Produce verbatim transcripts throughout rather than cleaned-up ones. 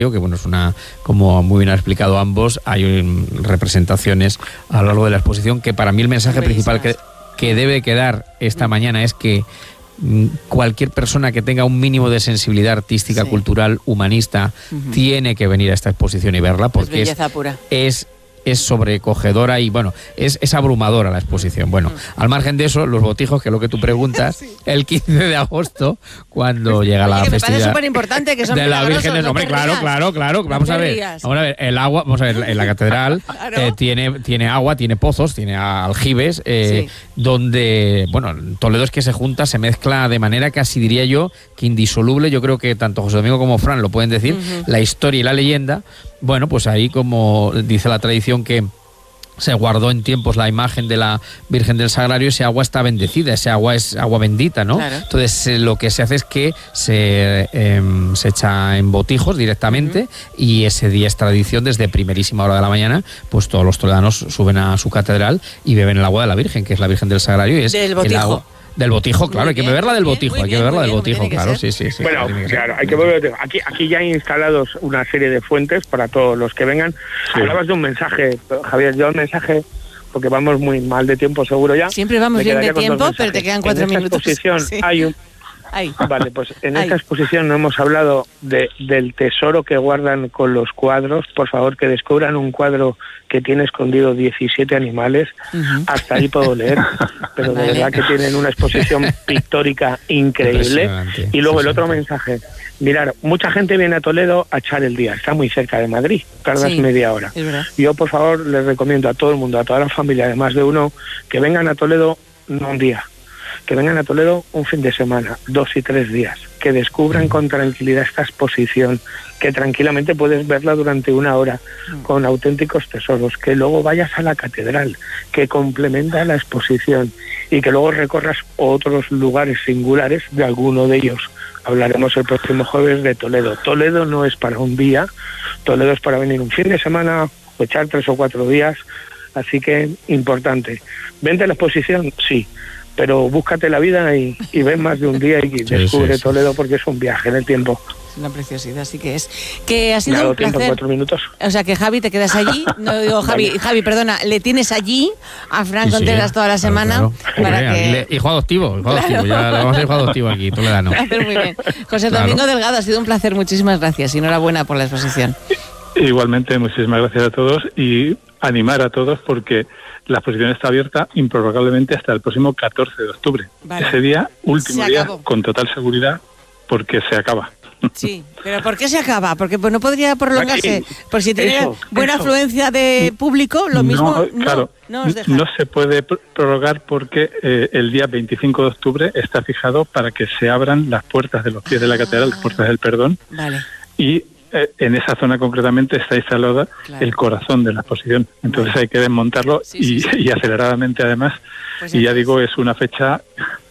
que bueno, es una, como muy bien han explicado ambos, hay un, representaciones a lo largo de la exposición, que para mí el mensaje principal que, que debe quedar esta mañana es que cualquier persona que tenga un mínimo de sensibilidad artística, sí. cultural, humanista, uh-huh. tiene que venir a esta exposición y verla, porque es, es, pura. es es sobrecogedora y bueno, es, es abrumadora la exposición. Bueno, mm. al margen de eso, los botijos, que es lo que tú preguntas, sí. el quince de agosto, cuando llega Oye, la que me festividad parece súper importante que son de la Virgen del Nombre, claro, claro, claro, vamos no a ver, rías. vamos a ver, el agua, vamos a ver, en la catedral claro. eh, tiene, tiene agua, tiene pozos, tiene aljibes, eh, sí. donde, bueno, Toledo es que se junta, se mezcla de manera casi diría yo que indisoluble. Yo creo que tanto José Domingo como Fran lo pueden decir, uh-huh. la historia y la leyenda. Bueno, pues ahí, como dice la tradición, que se guardó en tiempos la imagen de la Virgen del Sagrario, ese agua está bendecida, ese agua es agua bendita, ¿no? Claro. Entonces eh, lo que se hace es que se, eh, se echa en botijos directamente, uh-huh. y ese día es tradición, desde primerísima hora de la mañana, pues todos los toledanos suben a su catedral y beben el agua de la Virgen, que es la Virgen del Sagrario, y es del botijo. El agua del botijo, claro, hay que beberla del botijo, hay que beberla del botijo, claro, sí, sí, sí. Bueno, claro, hay que beberla. Aquí, aquí ya hay instalados una serie de fuentes para todos los que vengan. Sí. Hablabas de un mensaje, Javier, yo el mensaje, porque vamos muy mal de tiempo seguro ya. Siempre vamos bien de tiempo, pero te quedan cuatro en minutos. En esta exposición sí. hay un... Ay. Vale, pues en Ay. esta exposición no hemos hablado de, del tesoro que guardan con los cuadros. Por favor, que descubran un cuadro que tiene escondido diecisiete animales. Uh-huh. Hasta ahí puedo leer, pero vale. de verdad que tienen una exposición pictórica increíble. Y luego sí, el otro sí. mensaje. Mirar, mucha gente viene a Toledo a echar el día. Está muy cerca de Madrid, tardas sí, media hora. Yo, por favor, les recomiendo a todo el mundo, a toda la familia, de más de uno, que vengan a Toledo no un día, que vengan a Toledo un fin de semana, dos y tres días, que descubran con tranquilidad esta exposición, que tranquilamente puedes verla durante una hora, con auténticos tesoros, que luego vayas a la catedral, que complementa la exposición, y que luego recorras otros lugares singulares de alguno de ellos. Hablaremos el próximo jueves de Toledo. Toledo no es para un día, Toledo es para venir un fin de semana, o echar tres o cuatro días, así que importante. ¿Vente a la exposición? Sí. Pero búscate la vida y, y ven más de un día y sí, descubre sí, sí. Toledo, porque es un viaje en el tiempo. Es una preciosidad, así que es. Que ha sido Claro, un placer. Tiempo, cuatro minutos. O sea, que Javi, te quedas allí. No digo Javi, vale. Javi, perdona, le tienes allí a Fran sí, Contreras sí, toda la semana. Claro, claro. Para Hombre, que... le, hijo adoptivo, hijo adoptivo. Claro. Ya le vamos a hacer hijo adoptivo aquí, toledano. Muy bien. José Domingo claro. Delgado, ha sido un placer, muchísimas gracias y enhorabuena por la exposición. Igualmente, muchísimas gracias a todos y animar a todos porque la exposición está abierta improrrogablemente hasta el próximo catorce de octubre. Vale. Ese día, último día, con total seguridad, porque se acaba. Sí, pero ¿por qué se acaba? Porque pues, no podría prolongarse. Por si tiene eso, buena eso. afluencia de público, lo mismo no, claro, no, no, os deja. No se puede prorrogar porque eh, el día veinticinco de octubre está fijado para que se abran las puertas de los pies ah, de la catedral, las puertas del perdón. Vale. Y en esa zona concretamente está instalada claro. el corazón de la exposición. Entonces vale. hay que desmontarlo sí, y, sí, sí. y aceleradamente además. Pues y ya digo, es una fecha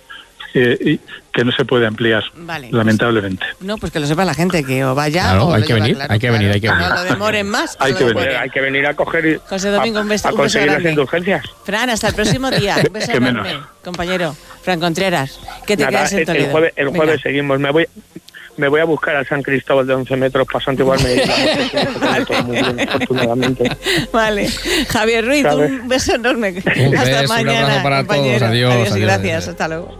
eh, que no se puede ampliar, vale, lamentablemente. Pues, no, pues que lo sepa la gente, que o vaya claro, o hay que venir, claro, hay que claro, venir, hay que venir. No lo demoren más. hay, que venir, hay que venir a coger y José Domingo, un beso, a, a conseguir un beso las indulgencias. Fran, hasta el próximo día. Un beso enorme, compañero. Fran Contreras, que te Nada, quedas en Toledo. El jueves, el jueves seguimos. Me voy... Me voy a buscar al San Cristóbal de once metros para santiguarme. Vale. Muy bien, afortunadamente. Vale. Javier Ruiz, ¿sabes? Un beso enorme. Un Hasta beso, mañana, un abrazo para compañero. todos. Adiós, adiós, adiós, gracias. adiós. Hasta luego.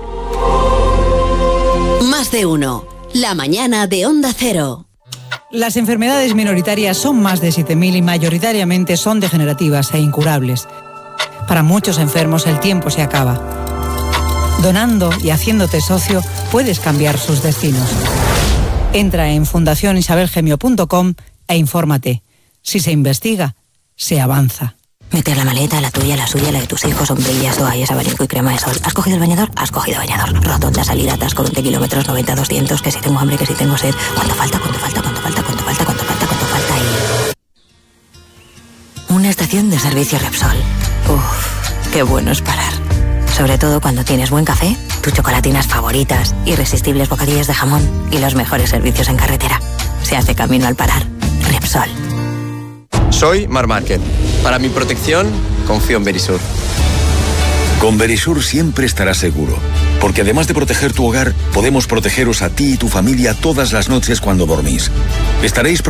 Más de uno. La mañana de Onda Cero. Las enfermedades minoritarias son más de siete mil y mayoritariamente son degenerativas e incurables. Para muchos enfermos el tiempo se acaba. Donando y haciéndote socio puedes cambiar sus destinos. Entra en fundación isabel gemio punto com e infórmate. Si se investiga, se avanza. Meter la maleta, la tuya, la suya, la de tus hijos, sombrillas, toallas, abanico y crema de sol. ¿Has cogido el bañador? Has cogido bañador. Rotonda, salida, atasco, veinte kilómetros, noventa, doscientos, que si tengo hambre, que si tengo sed. ¿Cuánto falta? ¿Cuánto falta? ¿Cuánto falta? ¿Cuánto falta? ¿Cuánto falta? ¿Cuánto falta? Y... una estación de servicio Repsol. Uff, qué bueno es parar. Sobre todo cuando tienes buen café, tus chocolatinas favoritas, irresistibles bocadillos de jamón y los mejores servicios en carretera. Se hace camino al parar. Repsol. Soy Mar Márquez. Para mi protección, confío en Verisur. Con Verisur siempre estarás seguro, porque además de proteger tu hogar, podemos protegeros a ti y tu familia todas las noches cuando dormís. Estaréis